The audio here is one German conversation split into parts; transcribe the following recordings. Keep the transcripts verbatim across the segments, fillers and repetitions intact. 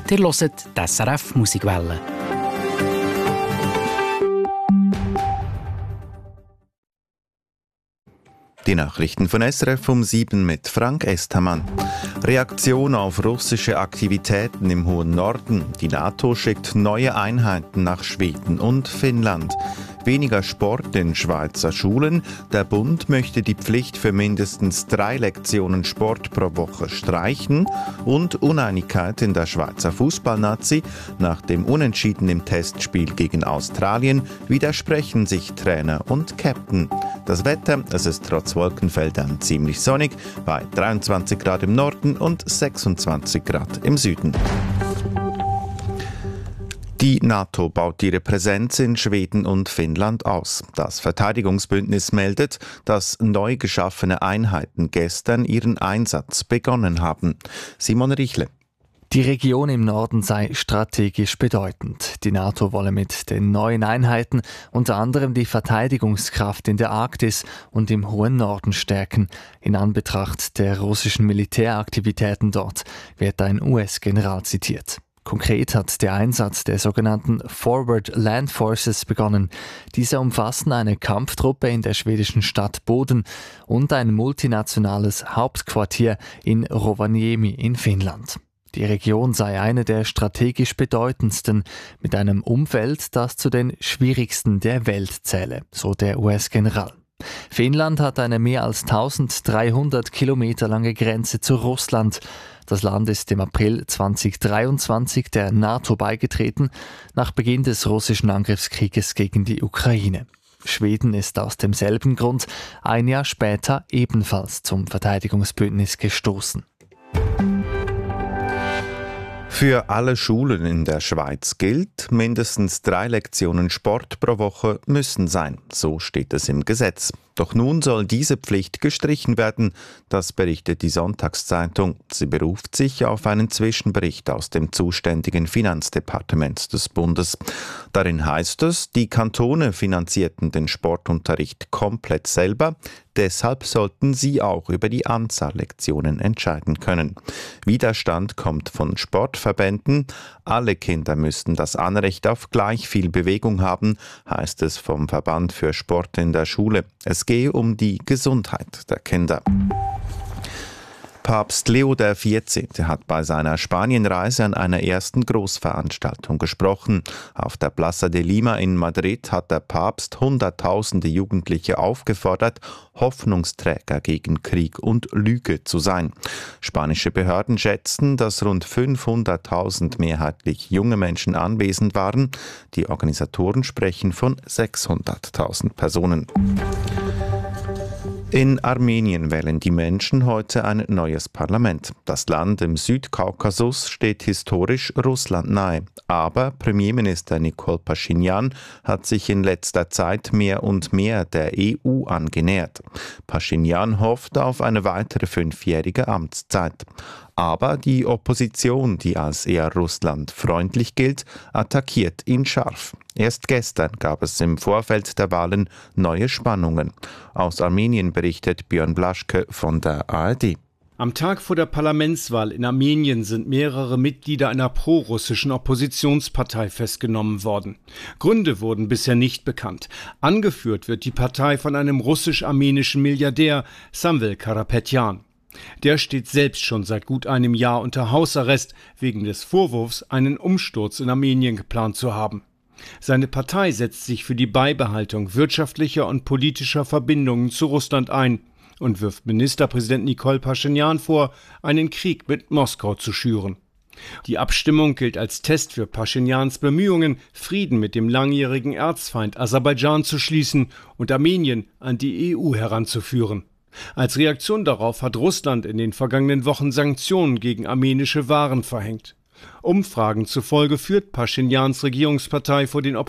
Ihr hört die S R F Musikwelle. Die Nachrichten von S R F um sieben mit Frank Estermann. Reaktion auf russische Aktivitäten im hohen Norden. Die NATO schickt neue Einheiten nach Schweden und Finnland. Weniger Sport in Schweizer Schulen. Der Bund möchte die Pflicht für mindestens drei Lektionen Sport pro Woche streichen. Und Uneinigkeit in der Schweizer Fußballnazi. Nach dem Unentschieden im Testspiel gegen Australien widersprechen sich Trainer und Captain. Das Wetter, es ist trotz Wolkenfeldern ziemlich sonnig, bei dreiundzwanzig Grad im Norden und sechsundzwanzig Grad im Süden. Die NATO baut ihre Präsenz in Schweden und Finnland aus. Das Verteidigungsbündnis meldet, dass neu geschaffene Einheiten gestern ihren Einsatz begonnen haben. Simon Richle. Die Region im Norden sei strategisch bedeutend. Die NATO wolle mit den neuen Einheiten unter anderem die Verteidigungskraft in der Arktis und im hohen Norden stärken. In Anbetracht der russischen Militäraktivitäten dort wird ein U S-General zitiert. Konkret hat der Einsatz der sogenannten Forward Land Forces begonnen. Diese umfassen eine Kampftruppe in der schwedischen Stadt Boden und ein multinationales Hauptquartier in Rovaniemi in Finnland. Die Region sei eine der strategisch bedeutendsten, mit einem Umfeld, das zu den schwierigsten der Welt zähle, so der U S-General. Finnland hat eine mehr als dreizehnhundert Kilometer lange Grenze zu Russland. Das Land ist im April zweitausenddreiundzwanzig der NATO beigetreten, nach Beginn des russischen Angriffskrieges gegen die Ukraine. Schweden ist aus demselben Grund ein Jahr später ebenfalls zum Verteidigungsbündnis gestoßen. Für alle Schulen in der Schweiz gilt, mindestens drei Lektionen Sport pro Woche müssen sein. So steht es im Gesetz. Doch nun soll diese Pflicht gestrichen werden, das berichtet die Sonntagszeitung. Sie beruft sich auf einen Zwischenbericht aus dem zuständigen Finanzdepartement des Bundes. Darin heißt es, die Kantone finanzierten den Sportunterricht komplett selber, deshalb sollten sie auch über die Anzahl Lektionen entscheiden können. Widerstand kommt von Sportverbänden. Alle Kinder müssten das Anrecht auf gleich viel Bewegung haben, heißt es vom Verband für Sport in der Schule. Es gehe um die Gesundheit der Kinder. Papst Leo der vierzehnte hat bei seiner Spanienreise an einer ersten Großveranstaltung gesprochen. Auf der Plaza de Lima in Madrid hat der Papst Hunderttausende Jugendliche aufgefordert, Hoffnungsträger gegen Krieg und Lüge zu sein. Spanische Behörden schätzen, dass rund fünfhunderttausend mehrheitlich junge Menschen anwesend waren. Die Organisatoren sprechen von sechshunderttausend Personen. In Armenien wählen die Menschen heute ein neues Parlament. Das Land im Südkaukasus steht historisch Russland nahe. Aber Premierminister Nikol Paschinjan hat sich in letzter Zeit mehr und mehr der E U angenähert. Paschinjan hofft auf eine weitere fünfjährige Amtszeit. Aber die Opposition, die als eher russlandfreundlich gilt, attackiert ihn scharf. Erst gestern gab es im Vorfeld der Wahlen neue Spannungen. Aus Armenien berichtet Björn Blaschke von der A R D. Am Tag vor der Parlamentswahl in Armenien sind mehrere Mitglieder einer prorussischen Oppositionspartei festgenommen worden. Gründe wurden bisher nicht bekannt. Angeführt wird die Partei von einem russisch-armenischen Milliardär, Samvel Karapetyan. Der steht selbst schon seit gut einem Jahr unter Hausarrest wegen des Vorwurfs, einen Umsturz in Armenien geplant zu haben. Seine Partei setzt sich für die Beibehaltung wirtschaftlicher und politischer Verbindungen zu Russland ein und wirft Ministerpräsident Nikol Paschinjan vor, einen Krieg mit Moskau zu schüren. Die Abstimmung gilt als Test für Paschinjans Bemühungen, Frieden mit dem langjährigen Erzfeind Aserbaidschan zu schließen und Armenien an die E U heranzuführen. Als Reaktion darauf hat Russland in den vergangenen Wochen Sanktionen gegen armenische Waren verhängt. Umfragen zufolge führt Paschinjans Regierungspartei vor den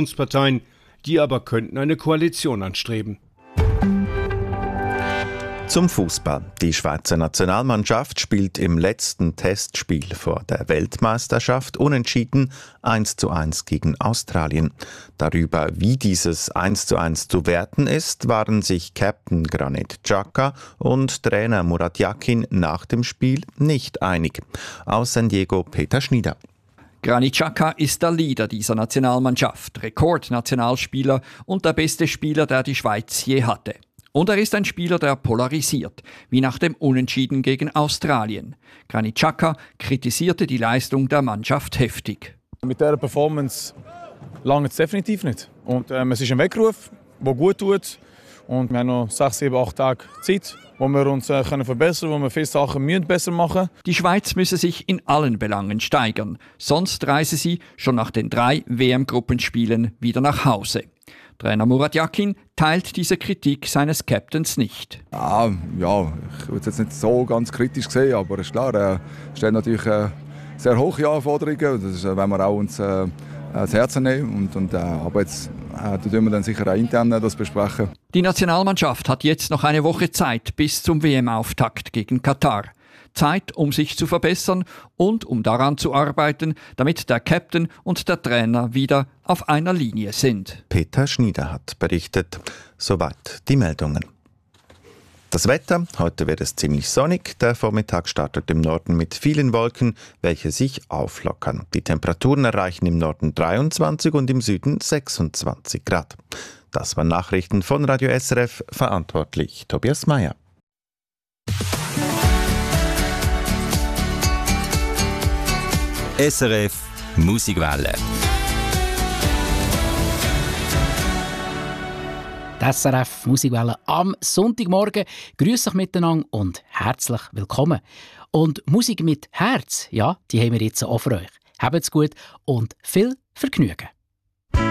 Oppositionsparteien, die aber könnten eine Koalition anstreben. Zum Fußball. Die Schweizer Nationalmannschaft spielt im letzten Testspiel vor der Weltmeisterschaft unentschieden eins zu eins gegen Australien. Darüber, wie dieses eins zu eins zu werten ist, waren sich Captain Granit Xhaka und Trainer Murat Yakin nach dem Spiel nicht einig. Aus San Diego Peter Schnieder. Granit Xhaka ist der Leader dieser Nationalmannschaft, Rekordnationalspieler und der beste Spieler, der die Schweiz je hatte. Und er ist ein Spieler, der polarisiert, wie nach dem Unentschieden gegen Australien. Granit Xhaka kritisierte die Leistung der Mannschaft heftig. Mit dieser Performance lange es definitiv nicht. Und, ähm, es ist ein Weckruf, der gut tut. Und wir haben noch sechs, sieben, acht Tage Zeit, wo wir uns äh, können verbessern können, wo wir viele Sachen müssen besser machen. Die Schweiz müsse sich in allen Belangen steigern. Sonst reise sie schon nach den drei W M-Gruppenspielen wieder nach Hause. Trainer Murat Yakin teilt diese Kritik seines Captains nicht. Ah, ja, ich würde es jetzt nicht so ganz kritisch sehen, aber es ist klar, er stellt natürlich äh, sehr hohe Anforderungen. Das wollen wir auch uns äh, ans Herzen nehmen. Und, und, äh, aber jetzt äh, tun wir dann sicher auch intern das besprechen. Die Nationalmannschaft hat jetzt noch eine Woche Zeit bis zum W M-Auftakt gegen Katar. Zeit, um sich zu verbessern und um daran zu arbeiten, damit der Captain und der Trainer wieder auf einer Linie sind. Peter Schnieder hat berichtet. Soweit die Meldungen. Das Wetter, heute wird es ziemlich sonnig. Der Vormittag startet im Norden mit vielen Wolken, welche sich auflockern. Die Temperaturen erreichen im Norden dreiundzwanzig und im Süden sechsundzwanzig Grad. Das waren Nachrichten von Radio S R F, verantwortlich Tobias Meyer. S R F Musikwelle. Die S R F Musikwelle am Sonntagmorgen. Grüß euch miteinander und herzlich willkommen. Und Musik mit Herz, ja, die haben wir jetzt auch für euch. Habt's gut und viel Vergnügen.